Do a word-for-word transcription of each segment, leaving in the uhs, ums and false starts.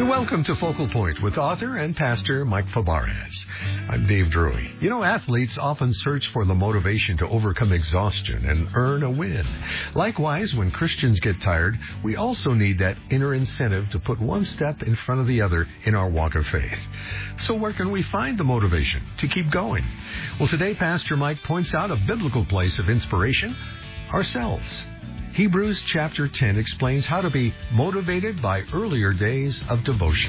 And welcome to Focal Point with author and pastor Mike Fabarez. I'm Dave Drury. You know, athletes often search for the motivation to overcome exhaustion and earn a win. Likewise, when Christians get tired, we also need that inner incentive to put one step in front of the other in our walk of faith. So where can we find the motivation to keep going? Well, today, Pastor Mike points out a biblical place of inspiration: ourselves. Hebrews chapter ten explains how to be motivated by earlier days of devotion.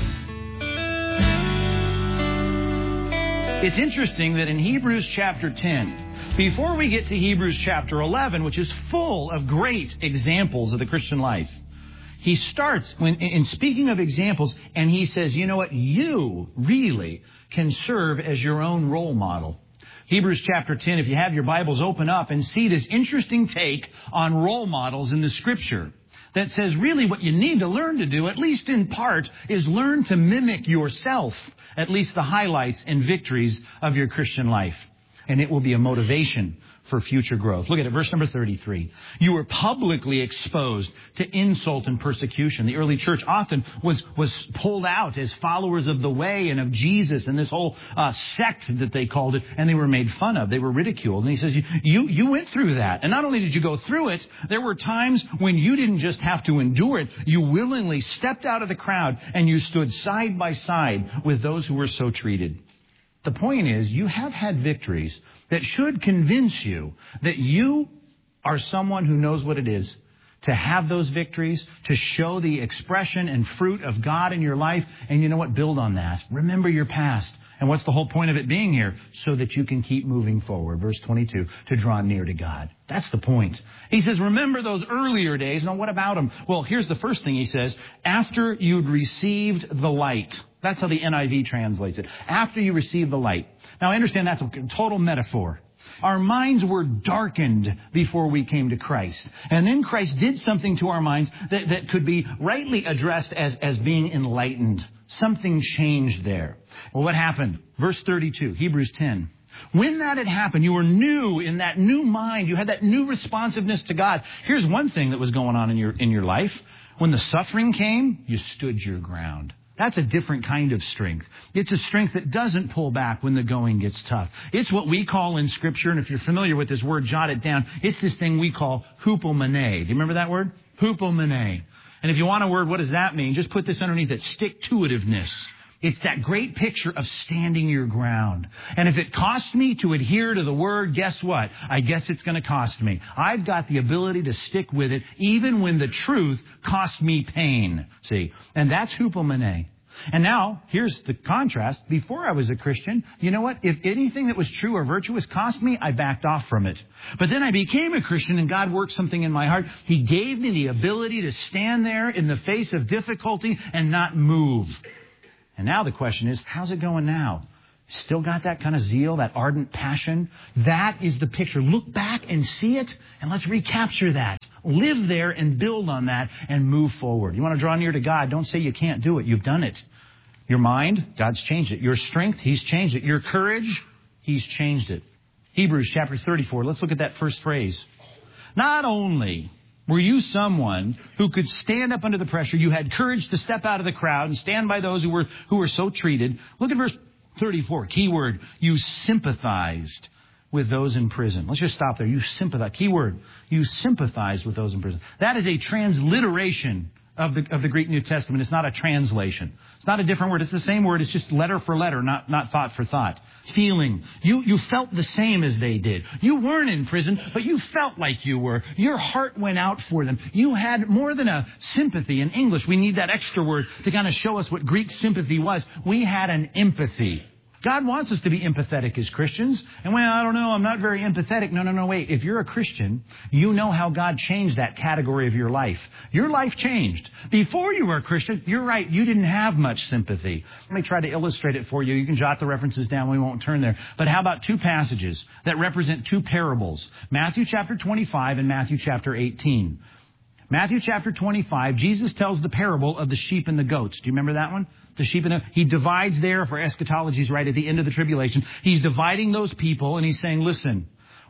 It's interesting that in Hebrews chapter ten, before we get to Hebrews chapter eleven, which is full of great examples of the Christian life, he starts when, in speaking of examples, and he says, you know what, you really can serve as your own role model. Hebrews chapter ten, if you have your Bibles, open up and see this interesting take on role models in the Scripture that says really what you need to learn to do, at least in part, is learn to mimic yourself, at least the highlights and victories of your Christian life. And it will be a motivation for future growth. Look at it, verse number thirty-three. You were publicly exposed to insult and persecution. The early church often was, was pulled out as followers of the way and of Jesus and this whole uh, sect that they called it, and they were made fun of. They were ridiculed. And he says, you, you, you went through that. And not only did you go through it, there were times when you didn't just have to endure it. You willingly stepped out of the crowd and you stood side by side with those who were so treated. The point is, you have had victories that should convince you that you are someone who knows what it is to have those victories, to show the expression and fruit of God in your life. And you know what? Build on that. Remember your past. And what's the whole point of it being here? So that you can keep moving forward. Verse twenty-two, to draw near to God. That's the point. He says, remember those earlier days. Now, what about them? Well, here's the first thing he says. After you'd received the light. That's how the N I V translates it. After you received the light. Now, I understand that's a total metaphor. Our minds were darkened before we came to Christ. And then Christ did something to our minds that, that could be rightly addressed as, as being enlightened. Something changed there. Well, what happened? Verse thirty-two, Hebrews ten. When that had happened, you were new in that new mind. You had that new responsiveness to God. Here's one thing that was going on in your, in your life. When the suffering came, you stood your ground. That's a different kind of strength. It's a strength that doesn't pull back when the going gets tough. It's what we call in Scripture, and if you're familiar with this word, jot it down. It's this thing we call hupomene. Do you remember that word? Hupomene. And if you want a word, what does that mean? Just put this underneath it. Stick-to-itiveness. It's that great picture of standing your ground. And if it costs me to adhere to the word, guess what? I guess it's going to cost me. I've got the ability to stick with it even when the truth costs me pain. See? And that's hupomene. And now, here's the contrast. Before I was a Christian, you know what? If anything that was true or virtuous cost me, I backed off from it. But then I became a Christian and God worked something in my heart. He gave me the ability to stand there in the face of difficulty and not move. And now the question is, how's it going now? Still got that kind of zeal, that ardent passion? That is the picture. Look back and see it, and let's recapture that. Live there and build on that and move forward. You want to draw near to God, don't say you can't do it. You've done it. Your mind, God's changed it. Your strength, He's changed it. Your courage, He's changed it. Hebrews chapter thirty-four, let's look at that first phrase. Not only were you someone who could stand up under the pressure, you had courage to step out of the crowd and stand by those who were who were so treated. Look at verse thirty-four, key word, you sympathized with those in prison. Let's just stop there. You sympathize. Key word, you sympathized with those in prison. That is a transliteration of the of the Greek New Testament. It's not a translation. It's not a different word. It's the same word. It's just letter for letter, not, not thought for thought. Feeling. You, you felt the same as they did. You weren't in prison, but you felt like you were. Your heart went out for them. You had more than a sympathy. In English, we need that extra word to kind of show us what Greek sympathy was. We had an empathy. God wants us to be empathetic as Christians. And well, I don't know, I'm not very empathetic. No, no, no, wait. If you're a Christian, you know how God changed that category of your life. Your life changed. Before you were a Christian, you're right, you didn't have much sympathy. Let me try to illustrate it for you. You can jot the references down. We won't turn there. But how about two passages that represent two parables? Matthew chapter twenty-five and Matthew chapter eighteen. Matthew chapter twenty-five, Jesus tells the parable of the sheep and the goats. Do you remember that one? The sheep and the... He divides there, for eschatology is right at the end of the tribulation. He's dividing those people and he's saying, listen,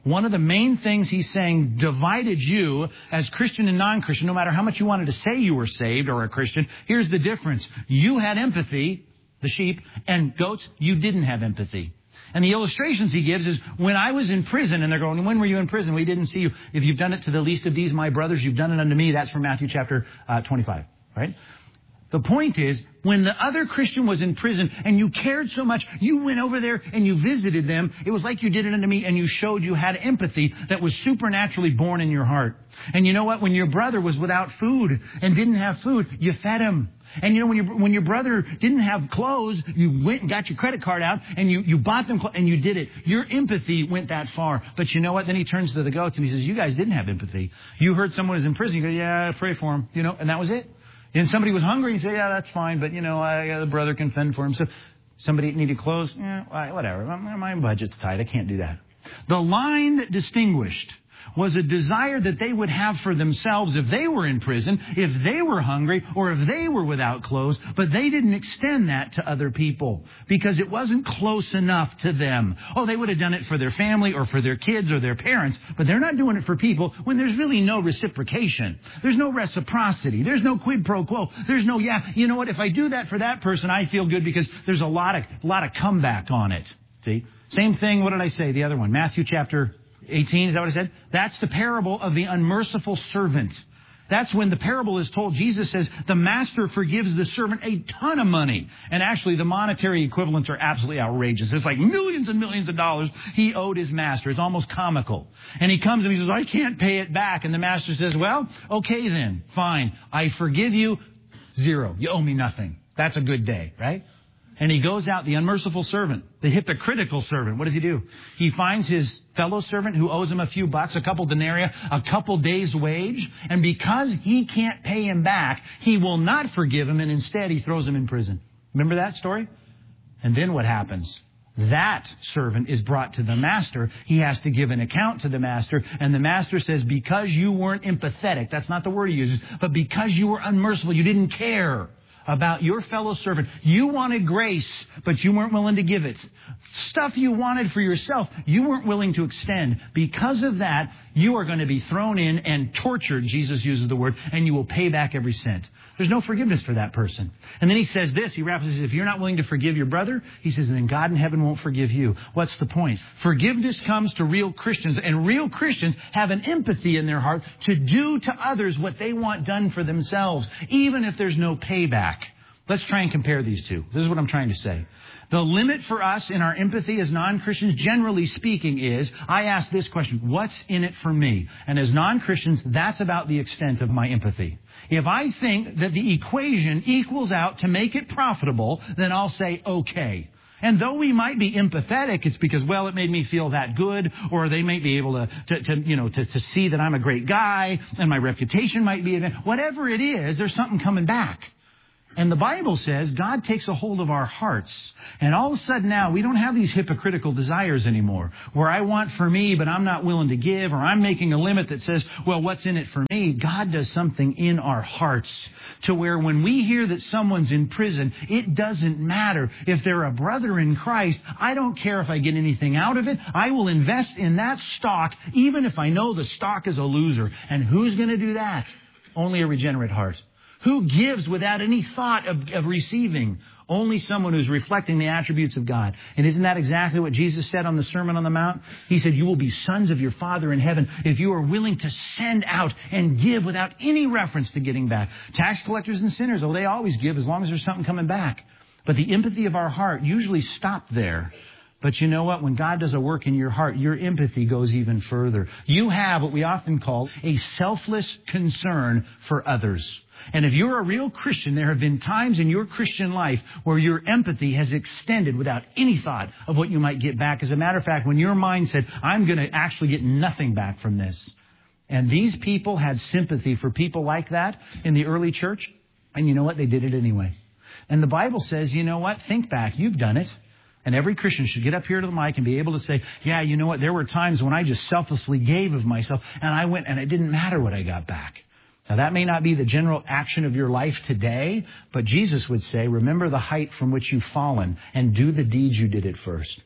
One of the main things he's saying divided you as Christian and non-Christian, no matter how much you wanted to say you were saved or a Christian. Here's the difference. You had empathy, the sheep, and goats, you didn't have empathy. And the illustrations he gives is, when I was in prison, and they're going, when were you in prison? We didn't see you. If you've done it to the least of these, my brothers, you've done it unto me. That's from Matthew chapter uh, twenty-five, right? The point is, when the other Christian was in prison and you cared so much, you went over there and you visited them. It was like you did it unto me, and you showed you had empathy that was supernaturally born in your heart. And you know what? When your brother was without food and didn't have food, you fed him. And you know, when your when your brother didn't have clothes, you went and got your credit card out and you, you bought them clothes and you did it. Your empathy went that far. But you know what? Then he turns to the goats and he says, you guys didn't have empathy. You heard someone was in prison. You go, yeah, pray for him. You know, and that was it. And somebody was hungry, you say, yeah, that's fine, but, you know, I, the brother can fend for himself. Somebody needed clothes, yeah, whatever. My budget's tight. I can't do that. The line that distinguished was a desire that they would have for themselves if they were in prison, if they were hungry, or if they were without clothes. But they didn't extend that to other people because it wasn't close enough to them. Oh, they would have done it for their family or for their kids or their parents, but they're not doing it for people when there's really no reciprocation. There's no reciprocity. There's no quid pro quo. There's no, yeah, you know what, if I do that for that person, I feel good because there's a lot of, a lot of comeback on it. See? Same thing, what did I say? The other one, Matthew chapter eighteen, is that what I said? That's the parable of the unmerciful servant. That's when the parable is told. Jesus says the master forgives the servant a ton of money. And actually, the monetary equivalents are absolutely outrageous. It's like millions and millions of dollars he owed his master. It's almost comical. And he comes and he says, I can't pay it back. And the master says, well, okay then, fine. I forgive you. Zero. You owe me nothing. That's a good day, right? And he goes out, the unmerciful servant, the hypocritical servant. What does he do? He finds his fellow servant who owes him a few bucks, a couple denarii, a couple days' wage. And because he can't pay him back, he will not forgive him. And instead, he throws him in prison. Remember that story? And then what happens? That servant is brought to the master. He has to give an account to the master. And the master says, because you weren't empathetic, that's not the word he uses, but because you were unmerciful, you didn't care about your fellow servant. You wanted grace, but you weren't willing to give it. Stuff you wanted for yourself, you weren't willing to extend. Because of that, you are going to be thrown in and tortured, Jesus uses the word, and you will pay back every cent. There's no forgiveness for that person. And then he says this, he wraps it, he says, if you're not willing to forgive your brother, he says, then God in heaven won't forgive you. What's the point? Forgiveness comes to real Christians, and real Christians have an empathy in their heart to do to others what they want done for themselves, even if there's no payback. Let's try and compare these two. This is what I'm trying to say. The limit for us in our empathy as non-Christians, generally speaking, is I ask this question, what's in it for me? And as non-Christians, that's about the extent of my empathy. If I think that the equation equals out to make it profitable, then I'll say, okay. And though we might be empathetic, it's because, well, it made me feel that good, or they might be able to, to, to you know, to, to see that I'm a great guy, and my reputation might be, whatever it is, there's something coming back. And the Bible says God takes a hold of our hearts. And all of a sudden now, we don't have these hypocritical desires anymore, where I want for me, but I'm not willing to give, or I'm making a limit that says, well, what's in it for me? God does something in our hearts to where when we hear that someone's in prison, it doesn't matter. If they're a brother in Christ, I don't care if I get anything out of it. I will invest in that stock, even if I know the stock is a loser. And who's going to do that? Only a regenerate heart. Who gives without any thought of, of receiving? Only someone who's reflecting the attributes of God. And isn't that exactly what Jesus said on the Sermon on the Mount? He said, you will be sons of your Father in heaven if you are willing to send out and give without any reference to getting back. Tax collectors and sinners, oh, they always give as long as there's something coming back. But the empathy of our heart usually stopped there. But you know what? When God does a work in your heart, your empathy goes even further. You have what we often call a selfless concern for others. And if you're a real Christian, there have been times in your Christian life where your empathy has extended without any thought of what you might get back. As a matter of fact, when your mind said, I'm going to actually get nothing back from this. And these people had sympathy for people like that in the early church. And you know what? They did it anyway. And the Bible says, you know what? Think back. You've done it. And every Christian should get up here to the mic and be able to say, yeah, you know what? There were times when I just selflessly gave of myself and I went and it didn't matter what I got back. Now, that may not be the general action of your life today, but Jesus would say, remember the height from which you've fallen and do the deeds you did at first.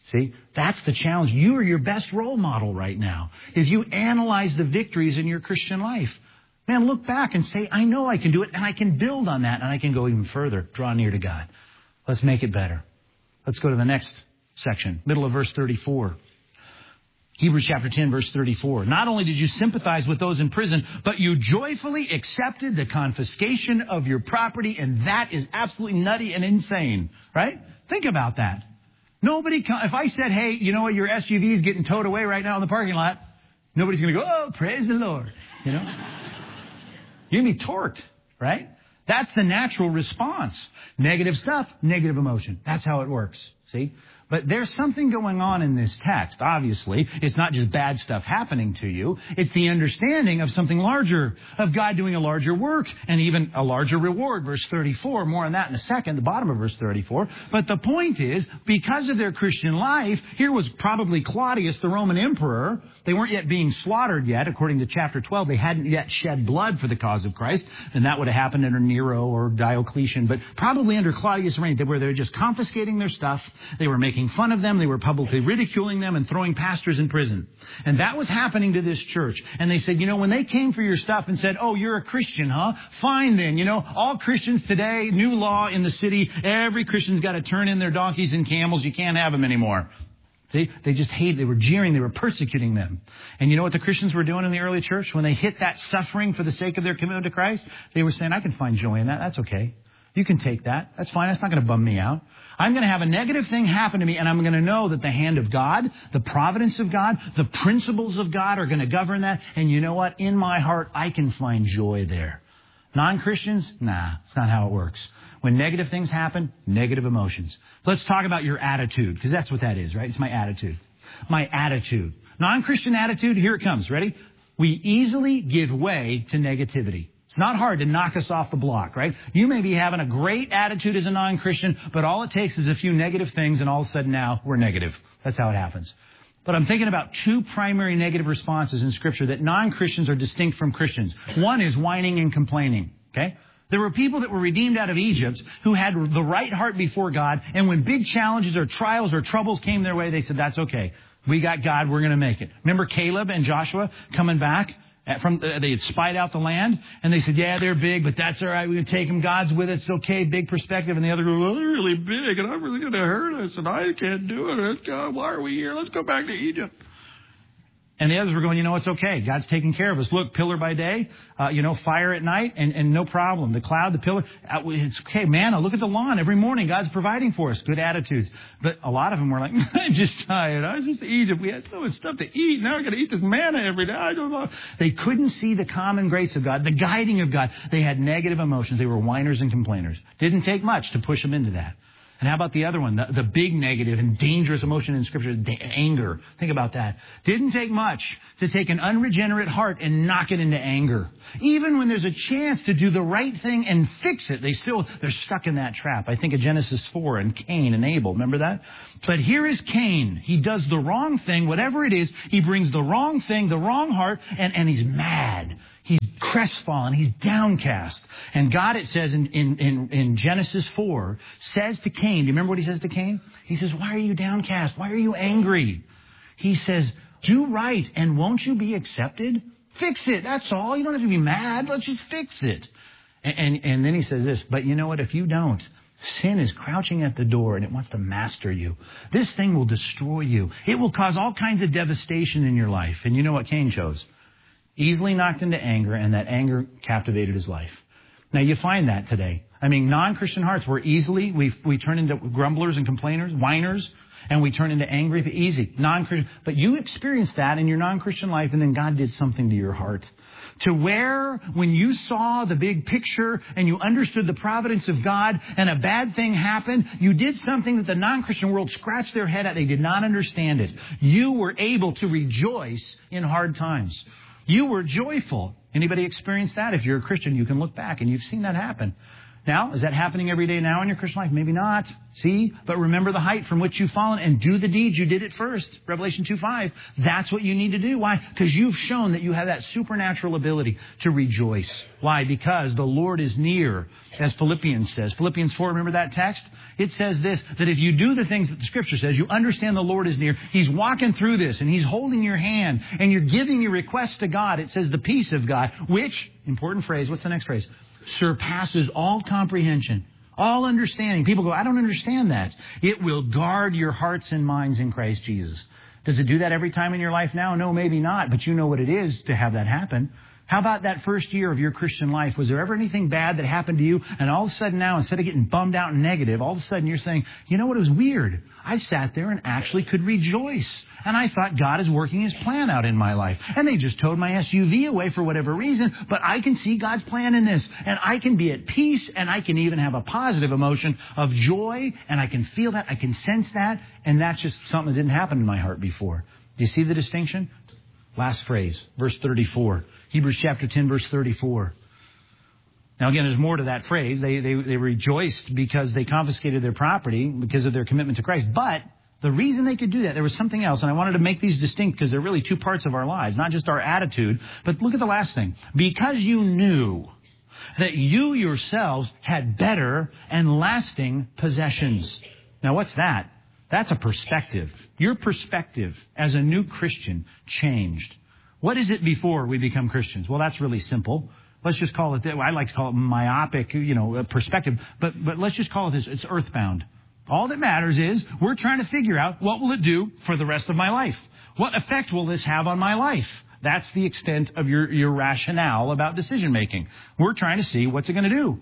See, that's the challenge. You are your best role model right now. If you analyze the victories in your Christian life, man, look back and say, I know I can do it, and I can build on that, and I can go even further, draw near to God. Let's make it better. Let's go to the next section, middle of verse thirty-four. Hebrews chapter ten, verse thirty-four. Not only did you sympathize with those in prison, but you joyfully accepted the confiscation of your property, and that is absolutely nutty and insane, right? Think about that. Nobody, if I said, hey, you know what, your S U V is getting towed away right now in the parking lot, nobody's going to go, oh, praise the Lord, you know? You're going to be torqued, right? That's the natural response. Negative stuff, negative emotion. That's how it works, see? But there's something going on in this text, obviously. It's not just bad stuff happening to you. It's the understanding of something larger, of God doing a larger work and even a larger reward. Verse thirty-four, more on that in a second, the bottom of verse thirty-four. But the point is, because of their Christian life, here was probably Claudius, the Roman emperor. They weren't yet being slaughtered yet. According to chapter twelve, they hadn't yet shed blood for the cause of Christ. And that would have happened under Nero or Diocletian. But probably under Claudius' reign, where they were just confiscating their stuff. They were making fun of them. They were publicly ridiculing them and throwing pastors in prison. And that was happening to this church. And they said, you know, when they came for your stuff and said, oh, you're a Christian, huh? Fine then. You know, all Christians today, new law in the city, every Christian's got to turn in their donkeys and camels. You can't have them anymore. See, they just hated, they were jeering, they were persecuting them. And you know what the Christians were doing in the early church? When they hit that suffering for the sake of their commitment to Christ, they were saying, I can find joy in that. That's okay. You can take that. That's fine. That's not going to bum me out. I'm going to have a negative thing happen to me, and I'm going to know that the hand of God, the providence of God, the principles of God are going to govern that. And you know what? In my heart, I can find joy there. Non-Christians? Nah, it's not how it works. When negative things happen, negative emotions. Let's talk about your attitude, because that's what that is, right? It's my attitude. My attitude. Non-Christian attitude, here it comes. Ready? We easily give way to negativity. It's not hard to knock us off the block, right? You may be having a great attitude as a non-Christian, but all it takes is a few negative things, and all of a sudden now we're negative. That's how it happens. But I'm thinking about two primary negative responses in Scripture that non-Christians are distinct from Christians. One is whining and complaining, okay? There were people that were redeemed out of Egypt who had the right heart before God, and when big challenges or trials or troubles came their way, they said, that's okay. We got God, we're going to make it. Remember Caleb and Joshua coming back? From uh, they had spied out the land, and they said, yeah, they're big, but that's all right. We can take them. God's with us. It's okay. Big perspective. And the other goes, well, they're really big, and I'm really going to hurt us, and I can't do it. God, why are we here? Let's go back to Egypt. And the others were going, you know, it's okay. God's taking care of us. Look, pillar by day, uh, you know, fire at night, and, and no problem. The cloud, the pillar, uh, it's okay. Manna, look at the lawn. Every morning, God's providing for us. Good attitudes. But a lot of them were like, I'm just tired. I was just in Egypt. We had so much stuff to eat. Now we're going to eat this manna every day. I don't know. They couldn't see the common grace of God, the guiding of God. They had negative emotions. They were whiners and complainers. Didn't take much to push them into that. And how about the other one, the, the big negative and dangerous emotion in Scripture, da- anger. Think about that. Didn't take much to take an unregenerate heart and knock it into anger. Even when there's a chance to do the right thing and fix it, they still, they're stuck in that trap. I think of Genesis four and Cain and Abel. Remember that? But here is Cain. He does the wrong thing, whatever it is. He brings the wrong thing, the wrong heart, and, and he's mad. He's crestfallen. He's downcast. And God, it says in, in, in, in Genesis four, says to Cain, do you remember what he says to Cain? He says, why are you downcast? Why are you angry? He says, do right, and won't you be accepted? Fix it. That's all. You don't have to be mad. Let's just fix it. And, and, and then he says this, but you know what? If you don't, sin is crouching at the door, and it wants to master you. This thing will destroy you. It will cause all kinds of devastation in your life. And you know what Cain chose? Easily knocked into anger, and that anger captivated his life. Now, you find that today. I mean, non-Christian hearts, we're easily, we we turn into grumblers and complainers, whiners, and we turn into angry, easy, non-Christian. But you experienced that in your non-Christian life, and then God did something to your heart. To where, when you saw the big picture and you understood the providence of God and a bad thing happened, you did something that the non-Christian world scratched their head at. They did not understand it. You were able to rejoice in hard times. You were joyful. Anybody experienced that? If you're a Christian, you can look back and you've seen that happen. Now, is that happening every day now in your Christian life? Maybe not. See? But remember the height from which you've fallen and do the deeds you did at first. Revelation two five. That's what you need to do. Why? Because you've shown that you have that supernatural ability to rejoice. Why? Because the Lord is near, as Philippians says. Philippians four, remember that text? It says this, that if you do the things that the Scripture says, you understand the Lord is near. He's walking through this and He's holding your hand and you're giving your requests to God. It says the peace of God, which, important phrase, what's the next phrase? Surpasses all comprehension, all understanding. People go, I don't understand that. It will guard your hearts and minds in Christ Jesus. Does it do that every time in your life now? No, maybe not. But you know what it is to have that happen. How about that first year of your Christian life? Was there ever anything bad that happened to you? And all of a sudden now, instead of getting bummed out and negative, all of a sudden you're saying, you know what, it was weird. I sat there and actually could rejoice. And I thought God is working His plan out in my life. And they just towed my S U V away for whatever reason. But I can see God's plan in this. And I can be at peace. And I can even have a positive emotion of joy. And I can feel that. I can sense that. And that's just something that didn't happen in my heart before. Do you see the distinction? Last phrase, verse thirty-four. Hebrews chapter ten, verse thirty-four. Now, again, there's more to that phrase. They, they, they rejoiced because they confiscated their property because of their commitment to Christ. But the reason they could do that, there was something else. And I wanted to make these distinct because they're really two parts of our lives, not just our attitude. But look at the last thing. Because you knew that you yourselves had better and lasting possessions. Now, what's that? That's a perspective. Your perspective as a new Christian changed. What is it before we become Christians? Well, that's really simple. Let's just call it, I like to call it myopic, you know, perspective. But but let's just call it this. It's earthbound. All that matters is we're trying to figure out what will it do for the rest of my life? What effect will this have on my life? That's the extent of your, your rationale about decision making. We're trying to see what's it going to do.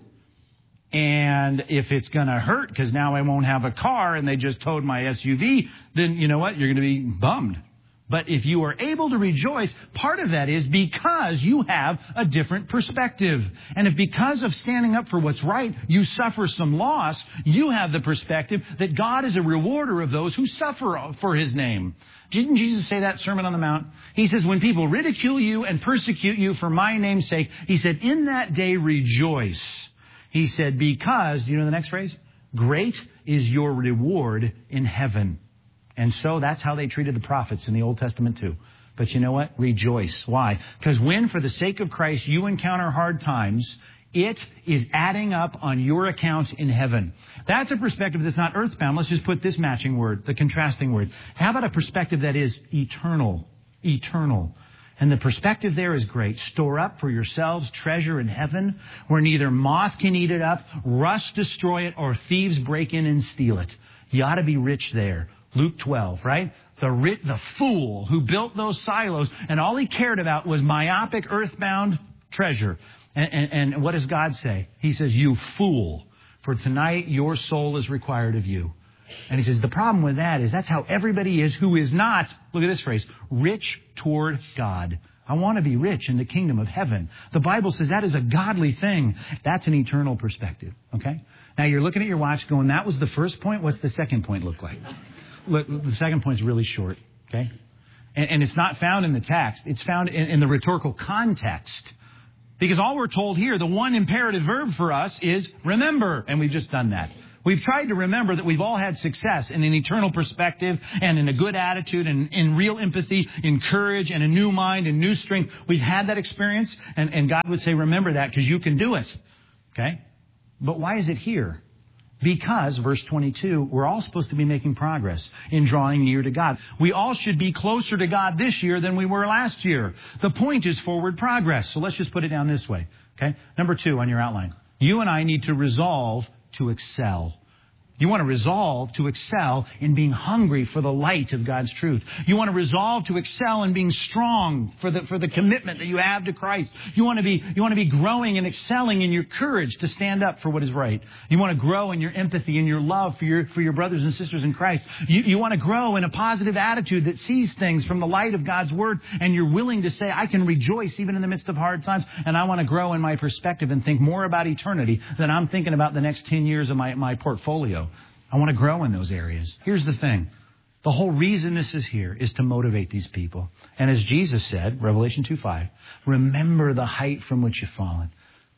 And if it's going to hurt because now I won't have a car and they just towed my S U V, then you know what? You're going to be bummed. But if you are able to rejoice, part of that is because you have a different perspective. And if because of standing up for what's right, you suffer some loss, you have the perspective that God is a rewarder of those who suffer for His name. Didn't Jesus say that Sermon on the Mount? He says, when people ridicule you and persecute you for my name's sake, He said, in that day rejoice. He said, because, you know the next phrase? Great is your reward in heaven. And so that's how they treated the prophets in the Old Testament too. But you know what? Rejoice. Why? Because when, for the sake of Christ, you encounter hard times, it is adding up on your account in heaven. That's a perspective that's not earthbound. Let's just put this matching word, the contrasting word. How about a perspective that is eternal? Eternal. And the perspective there is great. Store up for yourselves treasure in heaven where neither moth can eat it up, rust destroy it, or thieves break in and steal it. You ought to be rich there. Luke twelve, right? The rich, the fool who built those silos and all he cared about was myopic earthbound treasure. And, and, and what does God say? He says, you fool, for tonight your soul is required of you. And He says, the problem with that is that's how everybody is who is not, look at this phrase, rich toward God. I want to be rich in the kingdom of heaven. The Bible says that is a godly thing. That's an eternal perspective, okay? Now you're looking at your watch going, that was the first point. What's the second point look like? Look, the second point is really short, okay? And, and it's not found in the text. It's found in, in the rhetorical context. Because all we're told here, the one imperative verb for us is remember. And we've just done that. We've tried to remember that we've all had success in an eternal perspective and in a good attitude and in real empathy, in courage and a new mind and new strength. We've had that experience. And, and God would say, remember that because you can do it. Okay? But why is it here? Because, verse twenty-two, we're all supposed to be making progress in drawing near to God. We all should be closer to God this year than we were last year. The point is forward progress. So let's just put it down this way. Okay? Number two on your outline. You and I need to resolve to excel. You want to resolve to excel in being hungry for the light of God's truth. You want to resolve to excel in being strong for the for the commitment that you have to Christ. You want to be you want to be growing and excelling in your courage to stand up for what is right. You want to grow in your empathy and your love for your for your brothers and sisters in Christ. You, you want to grow in a positive attitude that sees things from the light of God's Word, and you're willing to say, I can rejoice even in the midst of hard times, and I want to grow in my perspective and think more about eternity than I'm thinking about the next ten years of my, my portfolio. I want to grow in those areas. Here's the thing. The whole reason this is here is to motivate these people. And as Jesus said, Revelation two five, remember the height from which you've fallen.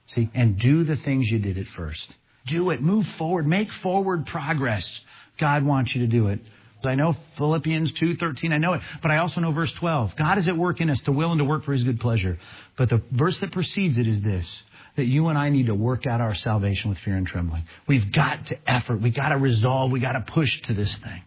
See, and do the things you did at first. Do it. Move forward. Make forward progress. God wants you to do it. I know Philippians two thirteen, I know it, but I also know verse twelve. God is at work in us to will and to work for his good pleasure. But the verse that precedes it is this, that you and I need to work out our salvation with fear and trembling. We've got to effort. We've got to resolve. We've got to push to this thing.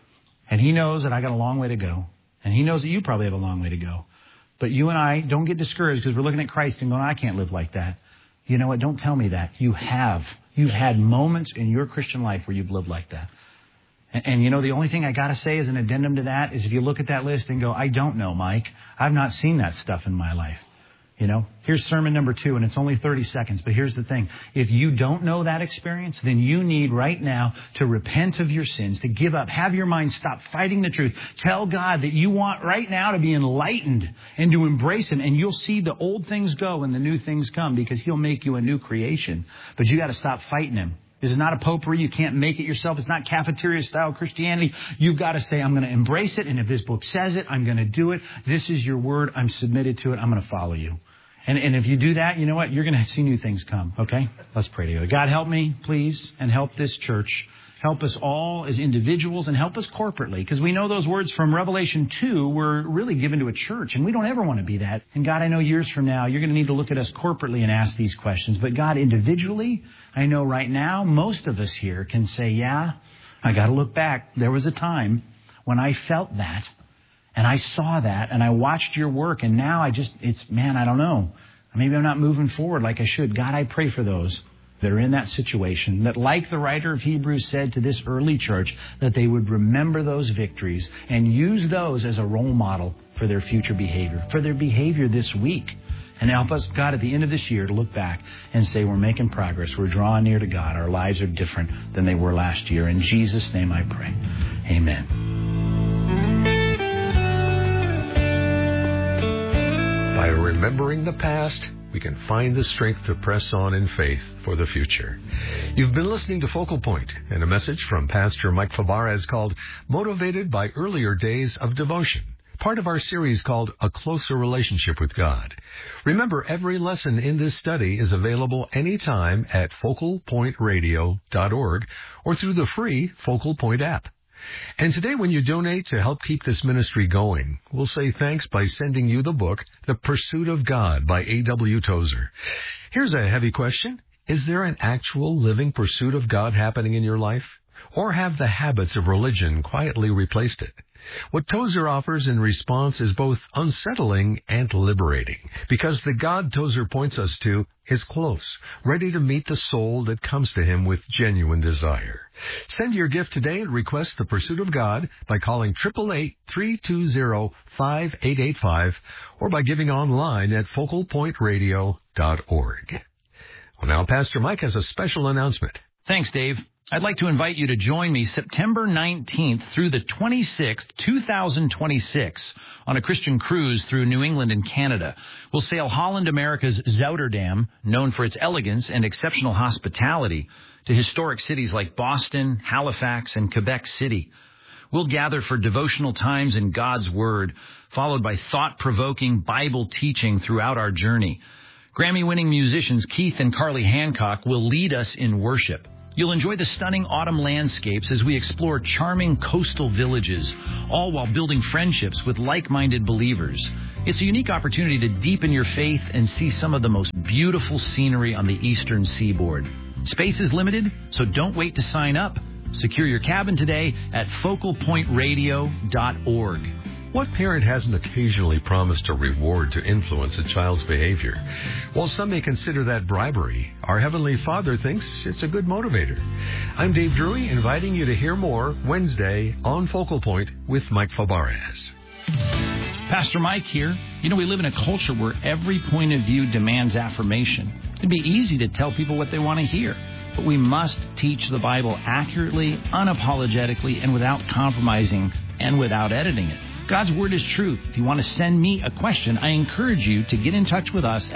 And he knows that I got a long way to go. And he knows that you probably have a long way to go. But you and I don't get discouraged because we're looking at Christ and going, I can't live like that. You know what? Don't tell me that. You have. You've had moments in your Christian life where you've lived like that. And, and you know, the only thing I got to say as an addendum to that is if you look at that list and go, I don't know, Mike. I've not seen that stuff in my life. You know, here's sermon number two, and it's only thirty seconds. But here's the thing. If you don't know that experience, then you need right now to repent of your sins, to give up, have your mind stop fighting the truth. Tell God that you want right now to be enlightened and to embrace him. And you'll see the old things go and the new things come because he'll make you a new creation. But you got to stop fighting him. This is not a potpourri. You can't make it yourself. It's not cafeteria-style Christianity. You've got to say, I'm going to embrace it. And if this book says it, I'm going to do it. This is your word. I'm submitted to it. I'm going to follow you. And, and if you do that, you know what? You're going to see new things come. Okay? Let's pray together. God, help me, please, and help this church. Help us all as individuals and help us corporately. Because we know those words from Revelation two were really given to a church. And we don't ever want to be that. And God, I know years from now, you're going to need to look at us corporately and ask these questions. But God, individually, I know right now, most of us here can say, yeah, I got to look back. There was a time when I felt that. And I saw that, and I watched your work, and now I just, it's, man, I don't know. Maybe I'm not moving forward like I should. God, I pray for those that are in that situation, that like the writer of Hebrews said to this early church, that they would remember those victories and use those as a role model for their future behavior, for their behavior this week. And help us, God, at the end of this year to look back and say we're making progress. We're drawing near to God. Our lives are different than they were last year. In Jesus' name I pray. Amen. By remembering the past, we can find the strength to press on in faith for the future. You've been listening to Focal Point and a message from Pastor Mike Fabarez called Motivated by Earlier Days of Devotion, part of our series called A Closer Relationship with God. Remember, every lesson in this study is available anytime at focal point radio dot org or through the free Focal Point app. And today, when you donate to help keep this ministry going, we'll say thanks by sending you the book, The Pursuit of God by A W Tozer. Here's a heavy question. Is there an actual living pursuit of God happening in your life? Or have the habits of religion quietly replaced it? What Tozer offers in response is both unsettling and liberating, because the God Tozer points us to is close, ready to meet the soul that comes to him with genuine desire. Send your gift today and request The Pursuit of God by calling eight eight eight, three two zero, five eight eight five or by giving online at focal point radio dot org. Well, now Pastor Mike has a special announcement. Thanks, Dave. I'd like to invite you to join me September nineteenth through the twenty-sixth, two thousand twenty-six on a Christian cruise through New England and Canada. We'll sail Holland America's Zouterdam, known for its elegance and exceptional hospitality, to historic cities like Boston, Halifax, and Quebec City. We'll gather for devotional times in God's Word, followed by thought-provoking Bible teaching throughout our journey. Grammy-winning musicians Keith and Carly Hancock will lead us in worship. You'll enjoy the stunning autumn landscapes as we explore charming coastal villages, all while building friendships with like-minded believers. It's a unique opportunity to deepen your faith and see some of the most beautiful scenery on the eastern seaboard. Space is limited, so don't wait to sign up. Secure your cabin today at focal point radio dot org. What parent hasn't occasionally promised a reward to influence a child's behavior? While some may consider that bribery, our Heavenly Father thinks it's a good motivator. I'm Dave Drury, inviting you to hear more Wednesday on Focal Point with Mike Fabarez. Pastor Mike here. You know, we live in a culture where every point of view demands affirmation. It'd be easy to tell people what they want to hear, but we must teach the Bible accurately, unapologetically, and without compromising and without editing it. God's Word is truth. If you want to send me a question, I encourage you to get in touch with us